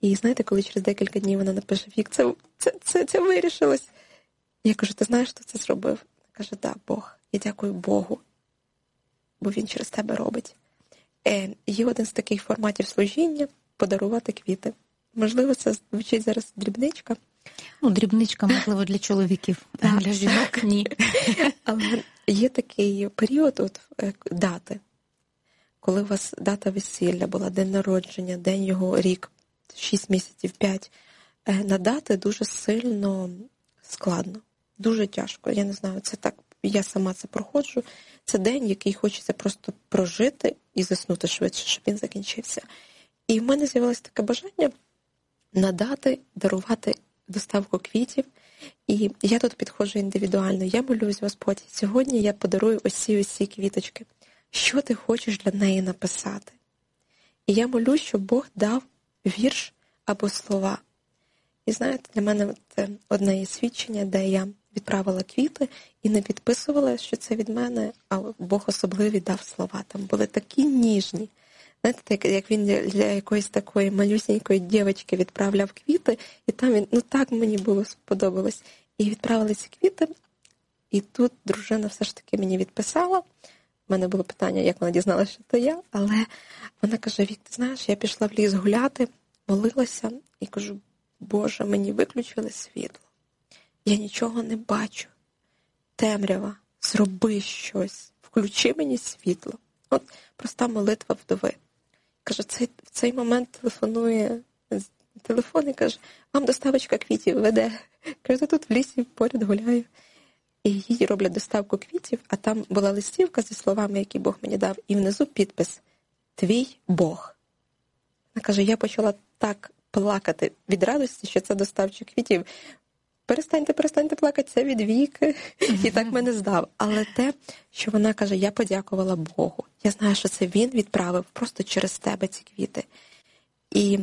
І знаєте, коли через декілька днів вона напише: Вік, це вирішилось. Я кажу: ти знаєш, хто це зробив? Вона каже: да, Бог. Я дякую Богу, бо Він через тебе робить. Є один з таких форматів служіння – подарувати квіти. Можливо, це звучить зараз дрібничка. Дрібничка, можливо, для чоловіків, а для жінок – ні. Але є такий період, дати. Коли у вас дата весілля була, день народження, день його, рік, 6 місяців, 5. Надати дуже сильно складно, дуже тяжко. Я не знаю, це так, я сама це проходжу. Це день, який хочеться просто прожити і заснути швидше, щоб він закінчився. І в мене з'явилось таке бажання надати, дарувати доставку квітів. І я тут підходжу індивідуально. Я молюсь: Господь, сьогодні я подарую ось ці квіточки. Що ти хочеш для неї написати? І я молюсь, щоб Бог дав вірш або слова. І знаєте, для мене це одне є свідчення, де я відправила квіти і не підписувала, що це від мене, а Бог особливо дав слова. Там були такі ніжні. Знаєте, як він для якоїсь такої малюсенької дівчинки відправляв квіти, і там він, так мені було сподобалось. І відправили ці квіти, і тут дружина все ж таки мені відписала. У мене було питання, як вона дізналася, що це я, але вона каже: Вік, ти знаєш, я пішла в ліс гуляти, молилася і кажу: Боже, мені виключили світло. Я нічого не бачу. Темрява, зроби щось, включи мені світло. От проста молитва вдови. Каже, в цей момент телефонує телефон і каже: вам доставочка квітів веде. Каже: я тут в лісі поряд гуляю. І їй роблять доставку квітів, а там була листівка зі словами, які Бог мені дав, і внизу підпис: «Твій Бог». Вона каже: я почала так плакати від радості, що це доставчик квітів. Перестаньте плакати, це від Віки. І так мене здав. Але те, що вона каже: я подякувала Богу. Я знаю, що це Він відправив просто через тебе ці квіти. І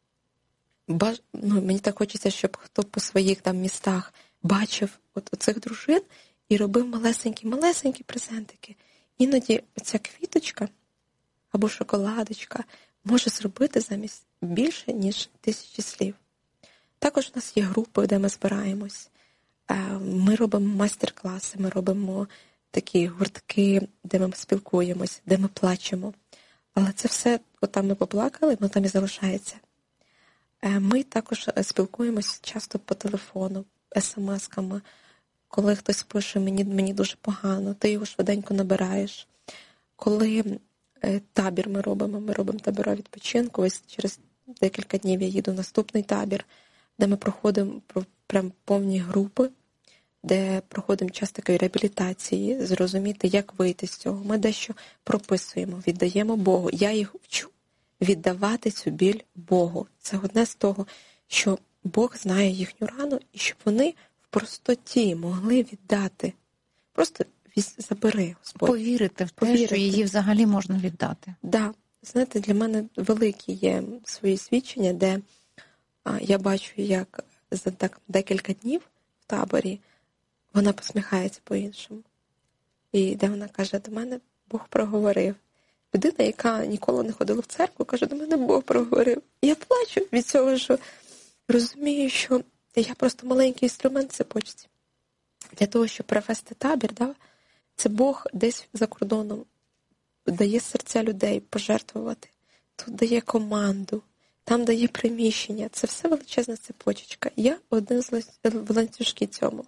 мені так хочеться, щоб хто по своїх там містах бачив оцих дружин і робив малесенькі презентики. Іноді оця квіточка або шоколадочка може зробити замість більше, ніж 1000 слів. Також у нас є групи, де ми збираємось. Ми робимо майстер-класи, ми робимо такі гуртки, де ми спілкуємось, де ми плачемо. Але це все, там ми поплакали, воно там і залишається. Ми також спілкуємось часто по телефону, смс-ками. Коли хтось пише: мені дуже погано, ти його швиденько набираєш. Коли табір ми робимо табора відпочинку, ось через декілька днів я їду в наступний табір, де ми проходимо прям повні групи, де проходимо час такої реабілітації, зрозуміти, як вийти з цього. Ми дещо прописуємо, віддаємо Богу. Я їх вчу віддавати цю біль Богу. Це одне з того, що Бог знає їхню рану, і щоб вони в простоті могли віддати. Просто забери, Господь. Повірити в те, що її взагалі можна віддати. Да. Знаєте, для мене великі є свої свідчення, де я бачу, як за декілька днів в таборі вона посміхається по-іншому. І де вона каже: до мене Бог проговорив. Людина, яка ніколи не ходила в церкву, каже: до мене Бог проговорив. І я плачу від цього, що розумію, що я просто маленький інструмент в цепочці. Для того, щоб привести табір, це Бог десь за кордоном дає серця людей пожертвувати. Тут дає команду, там дає приміщення. Це все величезна цепочечка. Я один з ланцюжки цьому.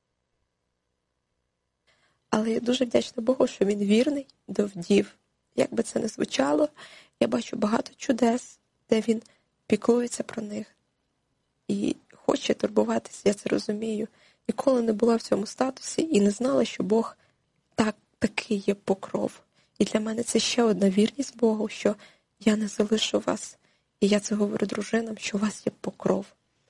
Але я дуже вдячна Богу, що Він вірний до вдів. Як би це не звучало, я бачу багато чудес, де Він піклується про них і хоче турбуватися, я це розумію. Ніколи не була в цьому статусі і не знала, що Бог такий є покров. І для мене це ще одна вірність Богу, що я не залишу вас. І я це говорю дружинам, що у вас є покров.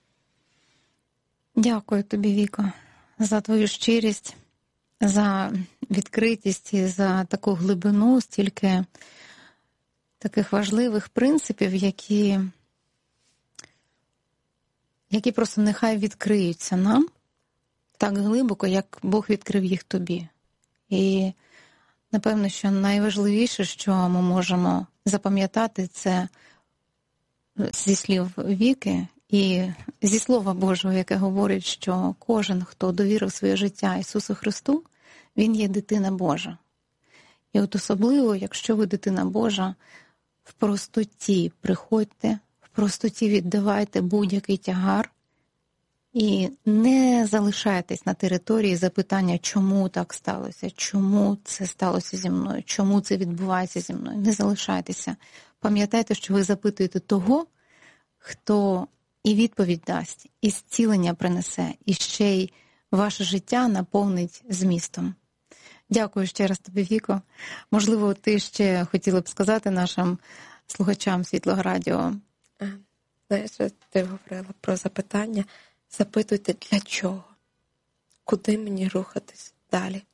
Дякую тобі, Віка, за твою щирість, за відкритість і за таку глибину, стільки таких важливих принципів, які просто нехай відкриються нам так глибоко, як Бог відкрив їх тобі. І напевно, що найважливіше, що ми можемо запам'ятати, це зі слів Віки і зі Слова Божого, яке говорить, що кожен, хто довірив своє життя Ісусу Христу, він є дитина Божа. І от особливо, якщо ви дитина Божа, в простоті приходьте, в простоті віддавайте будь-який тягар і не залишайтесь на території запитання, чому так сталося, чому це сталося зі мною, чому це відбувається зі мною. Не залишайтеся. Пам'ятайте, що ви запитуєте того, хто і відповідь дасть, і зцілення принесе, і ще й ваше життя наповнить змістом. Дякую ще раз тобі, Віко. Можливо, ти ще хотіла б сказати нашим слухачам Світлого Радіо. Знаєш, ти говорила про запитання. Запитуйте, для чого? Куди мені рухатись далі?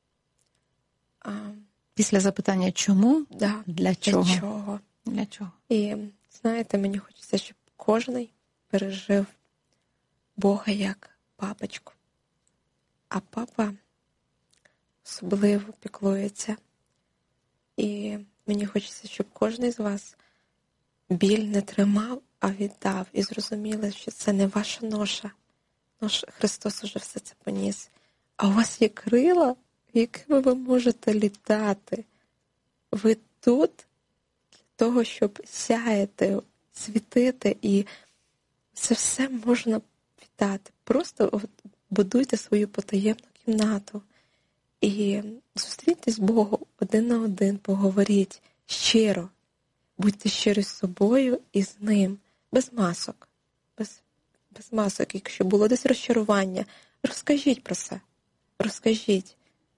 Після запитання «чому?» Да, для чого? Для чого? Для чого? І, знаєте, мені хочеться, щоб кожен пережив Бога як папочку. А папа особливо піклується. І мені хочеться, щоб кожен з вас біль не тримав, а віддав. І зрозуміли, що це не ваша ноша. Христос уже все це поніс. А у вас є крила, якими ви можете літати. Ви тут для того, щоб сяяти, світити, і це все можна віддати. Просто будуйте свою потаємну кімнату. І зустріньтесь з Богом один на один, поговоріть щиро. Будьте щирі з собою і з Ним. Без масок. Без масок. Якщо було десь розчарування, розкажіть про це. Розкажіть.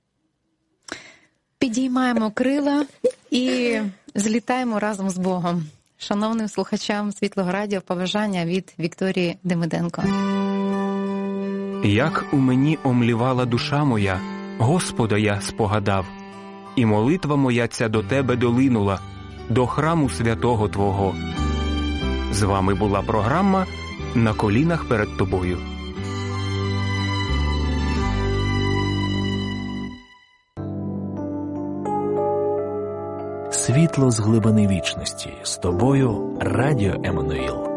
Підіймаємо крила і злітаємо разом з Богом. Шановним слухачам Світлого Радіо, побажання від Вікторії Демиденко. Як у мені омлівала душа моя, Господа я спогадав, і молитва моя ця до Тебе долинула, до храму святого Твого. З вами була програма «На колінах перед Тобою». Світло з глибини вічності. З тобою Радіо Еммануїл.